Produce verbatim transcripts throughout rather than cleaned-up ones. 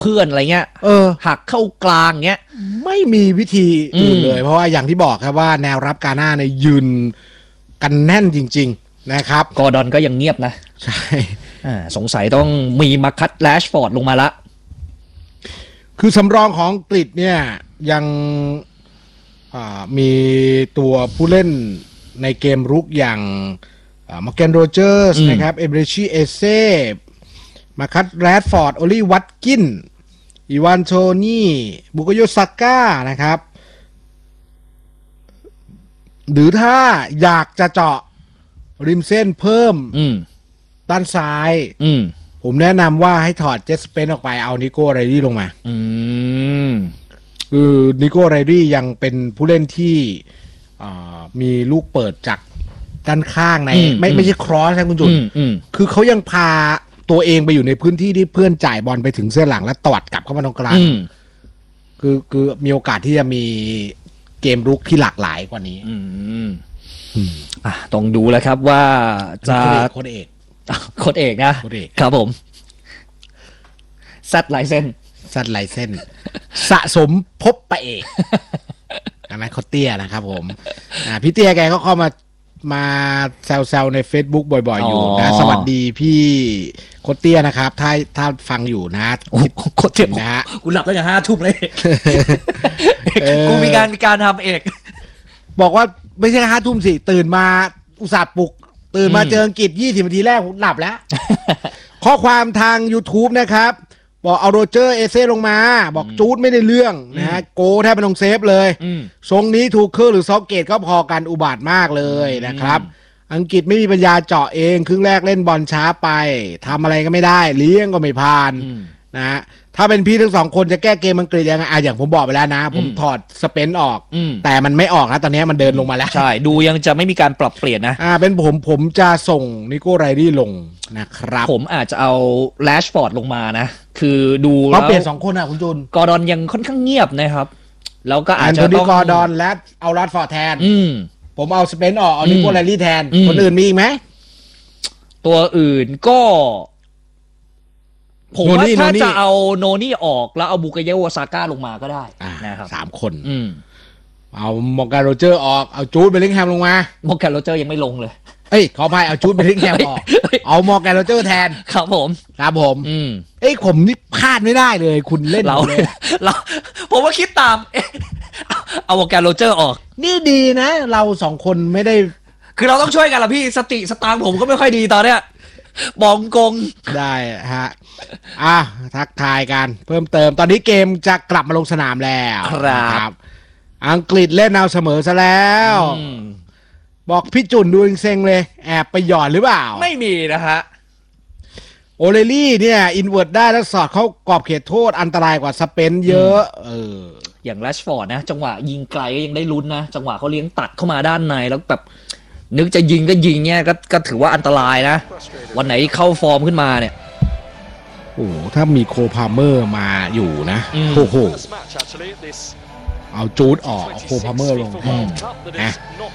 เพื่อนอะไรเงี้ยเออหักเข้ากลางเงี้ยไม่มีวิธีอื่นเลยเพราะว่าอย่างที่บอกครับว่าแนวรับกาน่าเนี่ยยืนกันแน่นจริงๆนะครับกอร์ดอนก็ยังเงียบนะใช่สงสัยต้องมีมาคัตแรชฟอร์ดลงมาละคือสำรองของอังกฤษเนี่ยยังมีตัวผู้เล่นในเกมรุกอย่างมอร์แกนโรเจอร์สนะครับเอเบรชีเอเซ่มาคัตแรดฟอร์ดโอลี่วัตกินอีวานโทนี่บุโกโยซาก้านะครับหรือถ้าอยากจะเจาะริมเส้นเพิ่มด้านซ้ายผมแนะนำว่าให้ถอดเจสเปนออกไปเอานิโก้ไรดี้ลงมาคือนิโก้ไรดี้ยังเป็นผู้เล่นที่มีลูกเปิดจากด้านข้างในไม่ไม่ใช่ครอสใช่คุณจุนคือเขายังพาตัวเองไปอยู่ในพื้นที่ที่เพื่อนจ่ายบอลไปถึงเส้นหลังแล้วตอดกลับเข้ามาตรงกลางคือคือมีโอกาสที่จะมีเกมรุกที่หลากหลายกว่านี้อ่ะต้องดูแล้วครับว่าจะโค้ชเอกโค้ชเอกนะครับผมซัดลายเส้นซัดลายเส้นสะสมพบปะเอกใช่ไหมเขาเตี้ยนะครับผมอ่าพี่เตี้ยแกก็เข้ามามาแซวๆใน Facebook บ่อยๆอยู่นะสวัสดีพี่โคตเตี้ยนะครับถ้าถ้าฟังอยู่นะโคตรเจ็บนะฮะกูหลับตั้งแต่ห้าทุ่มเลยกูมีการมีการทำเอกบอกว่าไม่ใช่ห้าทุ่มสิตื่นมาอุตส่าห์ปลุกตื่นมาเจออังกฤษยี่สิบนาทีแรกผมหลับแล้วข้อความทาง YouTube นะครับบอกเอาโรเจอร์เอเซ่ลงมาบอกจูดไม่ได้เรื่องนะฮะโกแทบไม่ต้องเซฟเลยทรงนี้ถูกเคอร์หรือซอกเกตก็พอกันอุบาทมากเลยนะครับอังกฤษไม่มีปัญญาเจาะเองครึ่งแรกเล่นบอลช้าไปทำอะไรก็ไม่ได้เลี้ยงก็ไม่ผ่านนะฮะถ้าเป็นพี่ทั้งสองคนจะแก้เกมอังกฤษยังไงอ่ะอย่างผมบอกไปแล้วนะผมถอดสเปนออกแต่มันไม่ออกนะตอนนี้มันเดินลงมาแล้วใช่ดูยังจะไม่มีการปรับเปลี่ยนนะอ่าเป็นผมผมจะส่งนิโก้ไรดี้ลงนะครับผมอาจจะเอาแรชฟอร์ดลงมานะคือดูแล้วเปลี่ยนสองคนอ่ะคุณจุนกอร์ดอนยังค่อนข้างเงียบนะครับแล้วก็อาจจะต้องกอร์ดอนและเอาแรชฟอร์ดแทนผมเอาสเปนออกเอานิโก้ไรดี้แทนคนอื่นมีอีกไหมตัวอื่นก็ผมว่าถ้าจะเอาโนนี่ออกแล้วเอาบุกเยวาซาก้าลงมาก็ได้นะครับสามคนเอามอร์แกนโรเจอร์ออกเอาจูดเบลลิงแฮมลงมามอร์แกนโรเจอร์ยังไม่ลงเลยเอ้ยขออภัยเอาจูดเบลลิงแฮมออกเอามอร์แกนโรเจอร์แทนครับผมครับผมเอ้ยผมนี่พลาดไม่ได้เลยคุณเล่นเราเลยเราผมว่าคิดตามเอามอร์แกนโรเจอร์ออกนี่ดีนะเราสองคนไม่ได้คือเราต้องช่วยกันล่ะพี่สติสตางค์ผมก็ไม่ค่อยดีตอนเนี้ยบองกงได้ฮะอ่ะทักทายกันเพิ่มเติมตอนนี้เกมจะกลับมาลงสนามแล้วครับอังกฤษเล่นเอาเสมอซะแล้วบอกพี่จุนดูเซ็งเลยแอบไปหยอดหรือเปล่าไม่มีนะฮะโอเลลี่เนี่ยอินเวิร์ดได้แล้วสอดเข้ากรอบเขตโทษอันตรายกว่าสเปนเยอะเอออย่างแรชฟอร์ดนะจังหวะยิงไกลก็ยังได้ลุ้นนะจังหวะเขาเลี้ยงตัดเข้ามาด้านในแล้วแบบนึกจะยิงก็ยิงเนี่ยก็ก็ถือว่าอันตรายนะวันไหนเข้าฟอร์มขึ้นมาเนี่ยโอ้ถ้ามีโคพาเมอร์มาอยู่นะโอ้โหเอาจูดออกเอาโคพาเมอร์ลงนะ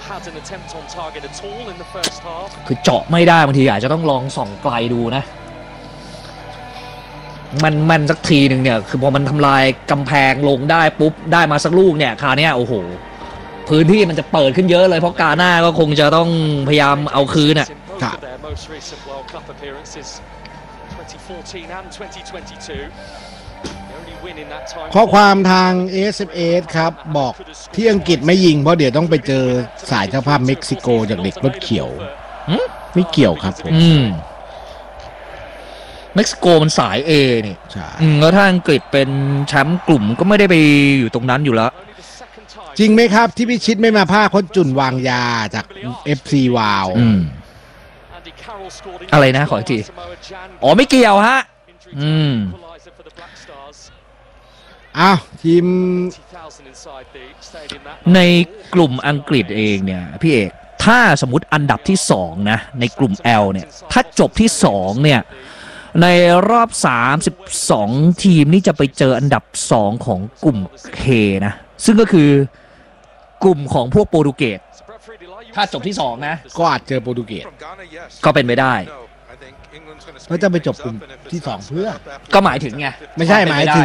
คือเจาะไม่ได้บางทีอาจจะต้องลองส่องไกลดูนะมันมันสักทีหนึ่งเนี่ยคือพอมันทำลายกำแพงลงได้ปุ๊บได้มาสักลูกเนี่ยคราวนี้โอ้โหพื้นที่มันจะเปิดขึ้นเยอะเลยเพราะกาหน้าก็คงจะต้องพยายามเอาคืนน่ะข้อความทาง เอ เอส เอฟ เอส ครับบอกที่อังกฤษไม่ยิงเพราะเดี๋ยวต้องไปเจอสายเจ้าภาพเม็กซิโกจากเด็กรถเขียวไม่เกี่ยวครับผมเม็กซิโกมันสาย A นี่ใช่แล้วถ้าอังกฤษเป็นแชมป์กลุ่มก็ไม่ได้ไปอยู่ตรงนั้นอยู่แล้วจริงไหมครับที่พิชิตไม่มาภาคเพราะจุนวางยาจาก เอฟ ซี วาวอะไรนะขออีกทีอ๋อไม่เกี่ยวฮะอืมอ้าวทีมในกลุ่มอังกฤษเองเนี่ยพี่เอกถ้าสมมติอันดับที่สองนะในกลุ่ม L เนี่ยถ้าจบที่สองเนี่ยในรอบสามสิบสองทีมนี่จะไปเจออันดับสองของกลุ่ม K นะซึ่งก็คือกลุ่มของพวกโปรตุเกสถ้าจบที่สองนะก็อาจเจอโปรตุเกสก็เป็นไปได้แล้วจะไปจบกลุ่มที่สองเพื่อก็หมายถึงไงไม่ใช่หมายถึง